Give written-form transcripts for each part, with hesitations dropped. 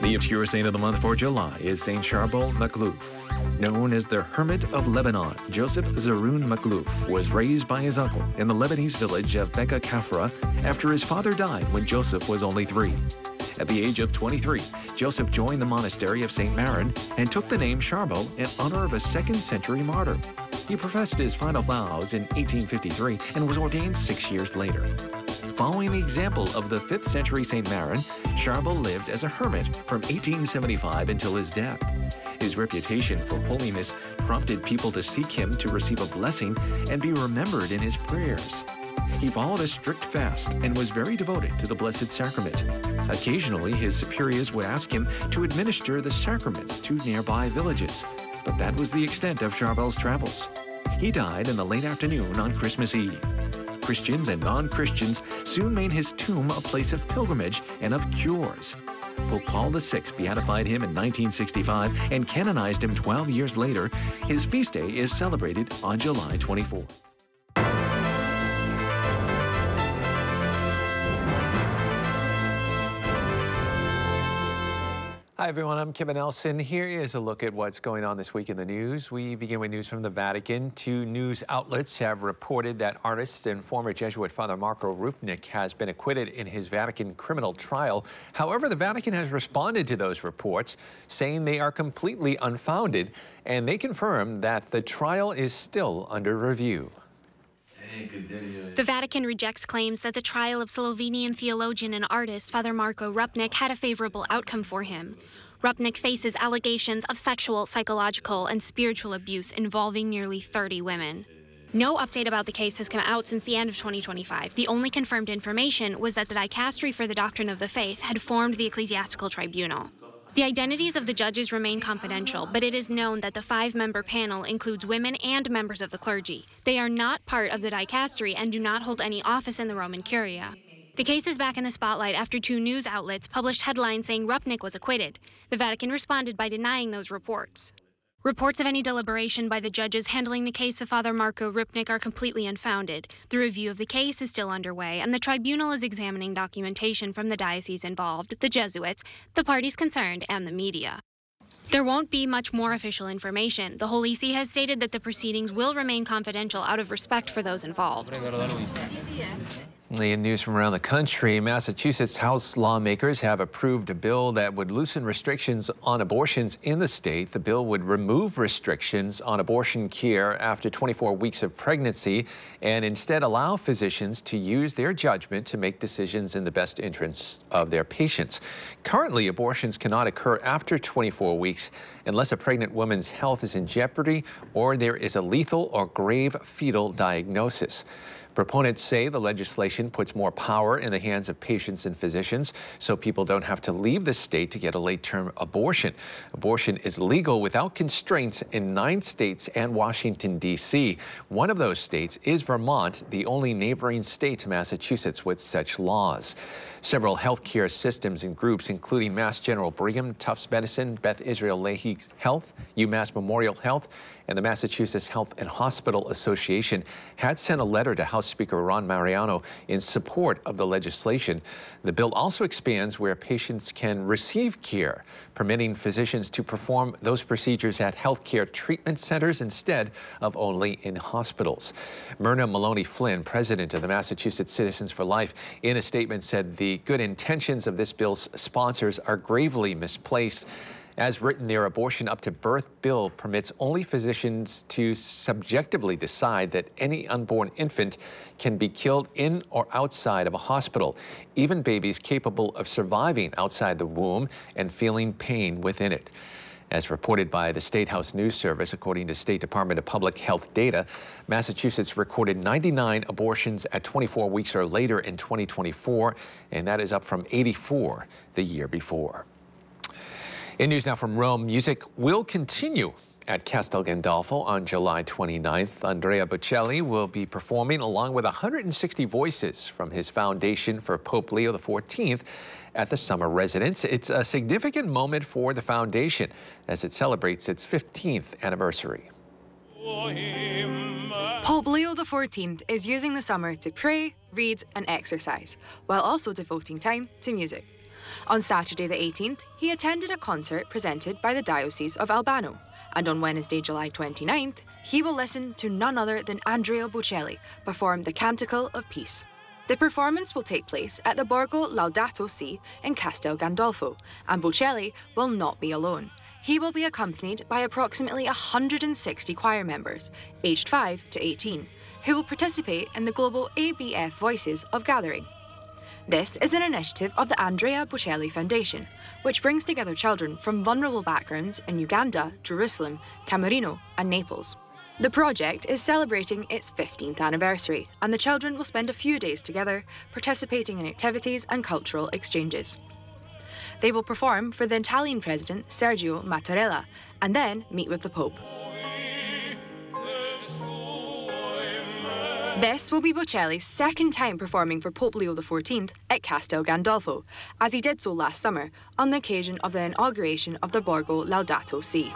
The obscure saint of the month for July is Saint Charbel Makhlouf. Known as the Hermit of Lebanon, Joseph Zaroun Makhlouf was raised by his uncle in the Lebanese village of Beka Kafra after his father died when Joseph was only 3. At the age of 23, Joseph joined the monastery of St. Maron and took the name Charbel in honor of a 2nd century martyr. He professed his final vows in 1853 and was ordained 6 years later. Following the example of the 5th century St. Maron, Charbel lived as a hermit from 1875 until his death. His reputation for holiness prompted people to seek him to receive a blessing and be remembered in his prayers. He followed a strict fast and was very devoted to the Blessed Sacrament. Occasionally, his superiors would ask him to administer the sacraments to nearby villages, but that was the extent of Charbel's travels. He died in the late afternoon on Christmas Eve. Christians and non-Christians soon made his tomb a place of pilgrimage and of cures. Pope Paul VI beatified him in 1965 and canonized him 12 years later. His feast day is celebrated on July 24. Hi everyone, I'm Kevin Nelson. Here is a look at what's going on this week in the news. We begin with news from the Vatican. 2 news outlets have reported that artist and former Jesuit Father Marco Rupnik has been acquitted in his Vatican criminal trial. However, the Vatican has responded to those reports, saying they are completely unfounded, and they confirm that the trial is still under review. The Vatican rejects claims that the trial of Slovenian theologian and artist Father Marco Rupnik had a favorable outcome for him. Rupnik faces allegations of sexual, psychological, and spiritual abuse involving nearly 30 women. No update about the case has come out since the end of 2025. The only confirmed information was that the Dicastery for the Doctrine of the Faith had formed the Ecclesiastical Tribunal. The identities of the judges remain confidential, but it is known that the 5-member panel includes women and members of the clergy. They are not part of the dicastery and do not hold any office in the Roman Curia. The case is back in the spotlight after 2 news outlets published headlines saying Rupnik was acquitted. The Vatican responded by denying those reports. Reports of any deliberation by the judges handling the case of Father Marco Rupnik are completely unfounded. The review of the case is still underway, and the tribunal is examining documentation from the diocese involved, the Jesuits, the parties concerned, and the media. There won't be much more official information. The Holy See has stated that the proceedings will remain confidential out of respect for those involved. In news from around the country, Massachusetts House lawmakers have approved a bill that would loosen restrictions on abortions in the state. The bill would remove restrictions on abortion care after 24 weeks of pregnancy and instead allow physicians to use their judgment to make decisions in the best interests of their patients. Currently, abortions cannot occur after 24 weeks unless a pregnant woman's health is in jeopardy or there is a lethal or grave fetal diagnosis. Proponents say the legislation puts more power in the hands of patients and physicians, so people don't have to leave the state to get a late-term abortion. Abortion is legal without constraints in 9 states and Washington, D.C. One of those states is Vermont, the only neighboring state to Massachusetts with such laws. Several healthcare systems and groups, including Mass General Brigham, Tufts Medicine, Beth Israel Lahey Health, UMass Memorial Health, and the Massachusetts Health and Hospital Association, had sent a letter to House Speaker Ron Mariano in support of the legislation. The bill also expands where patients can receive care, permitting physicians to perform those procedures at healthcare treatment centers instead of only in hospitals. Myrna Maloney Flynn, president of the Massachusetts Citizens for Life, in a statement said the good intentions of this bill's sponsors are gravely misplaced. As written, their abortion up to birth bill permits only physicians to subjectively decide that any unborn infant can be killed in or outside of a hospital, even babies capable of surviving outside the womb and feeling pain within it. As reported by the State House News Service, according to State Department of Public Health data, Massachusetts recorded 99 abortions at 24 weeks or later in 2024, and that is up from 84 the year before. In news now from Rome, music will continue at Castel Gandolfo on July 29th. Andrea Bocelli will be performing along with 160 voices from his foundation for Pope Leo XIV at the summer residence. It's a significant moment for the foundation as it celebrates its 15th anniversary. Pope Leo XIV is using the summer to pray, read and exercise, while also devoting time to music. On Saturday the 18th, he attended a concert presented by the Diocese of Albano. And on Wednesday, July 29th, he will listen to none other than Andrea Bocelli perform the Canticle of Peace. The performance will take place at the Borgo Laudato Si in Castel Gandolfo, and Bocelli will not be alone. He will be accompanied by approximately 160 choir members, aged 5 to 18, who will participate in the global ABF Voices of Gathering. This is an initiative of the Andrea Bocelli Foundation, which brings together children from vulnerable backgrounds in Uganda, Jerusalem, Camerino, and Naples. The project is celebrating its 15th anniversary, and the children will spend a few days together, participating in activities and cultural exchanges. They will perform for the Italian President Sergio Mattarella, and then meet with the Pope. This will be Bocelli's second time performing for Pope Leo XIV at Castel Gandolfo, as he did so last summer on the occasion of the inauguration of the Borgo Laudato Si.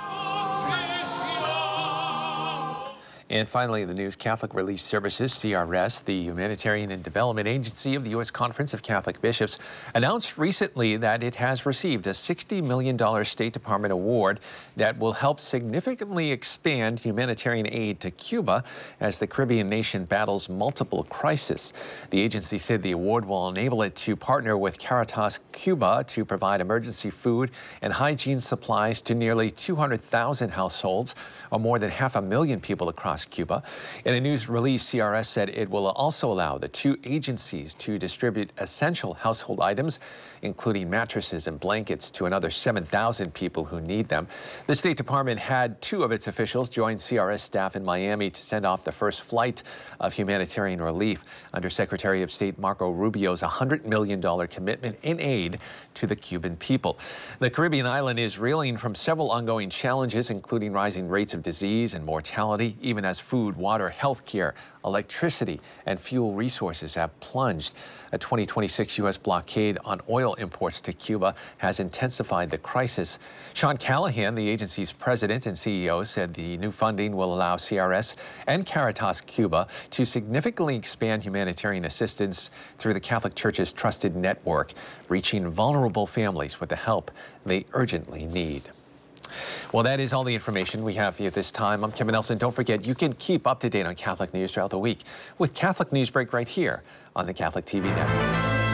And finally, the news: Catholic Relief Services, CRS, the humanitarian and development agency of the U.S. Conference of Catholic Bishops, announced recently that it has received a $60 million State Department award that will help significantly expand humanitarian aid to Cuba as the Caribbean nation battles multiple crises. The agency said the award will enable it to partner with Caritas Cuba to provide emergency food and hygiene supplies to nearly 200,000 households, or more than 500,000 people across Cuba. In a news release, CRS said it will also allow the two agencies to distribute essential household items, including mattresses and blankets, to another 7,000 people who need them. The State Department had two of its officials join CRS staff in Miami to send off the first flight of humanitarian relief under Secretary of State Marco Rubio's $100 million commitment in aid to the Cuban people. The Caribbean island is reeling from several ongoing challenges, including rising rates of disease and mortality, even as food, water, health care, electricity, and fuel resources have plunged. A 2026 U.S. blockade on oil imports to Cuba has intensified the crisis. Sean Callahan, the agency's president and CEO, said the new funding will allow CRS and Caritas Cuba to significantly expand humanitarian assistance through the Catholic Church's trusted network, reaching vulnerable families with the help they urgently need. Well, that is all the information we have for you at this time. I'm Kevin Nelson. Don't forget, you can keep up to date on Catholic news throughout the week with Catholic News Break right here on the Catholic TV Network.